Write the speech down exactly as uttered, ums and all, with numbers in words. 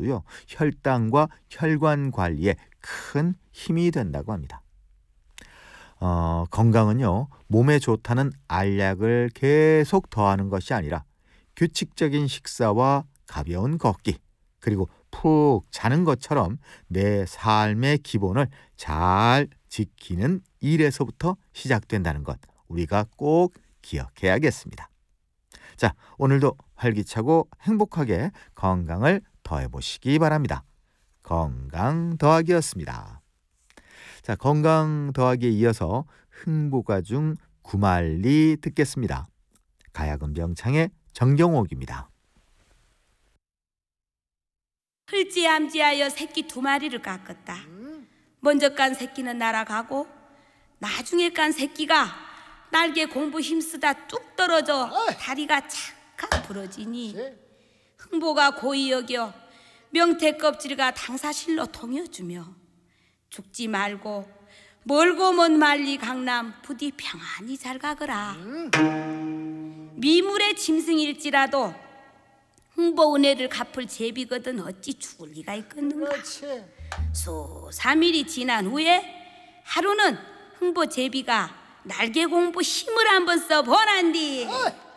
있어도요, 혈당과 혈관 관리에 큰 힘이 된다고 합니다. 어, 건강은요, 몸에 좋다는 알약을 계속 더하는 것이 아니라 규칙적인 식사와 가벼운 걷기, 그리고 푹 자는 것처럼 내 삶의 기본을 잘 지키는 일에서부터 시작된다는 것, 우리가 꼭 기억해야겠습니다. 자, 오늘도 활기차고 행복하게 건강을 더해보시기 바랍니다. 건강 더하기였습니다. 자, 건강 더하기에 이어서 흥보가중 구말리 듣겠습니다. 가야금병창의 정경옥입니다. 흘지암지하여 새끼 두 마리를 깎았다. 먼저 깐 새끼는 날아가고 나중에 깐 새끼가 날개 공부 힘쓰다 뚝 떨어져 다리가 착각 부러지니 흥보가 고이 여겨 명태 껍질과 당사실로 동여주며 죽지 말고 멀고 먼 만리 강남 부디 평안히 잘 가거라. 미물의 짐승일지라도 흥보 은혜를 갚을 제비거든 어찌 죽을 리가 있겠는가. 수 삼 일이 지난 후에 하루는 흥보 제비가 날개 공부 힘을 한번 써보란디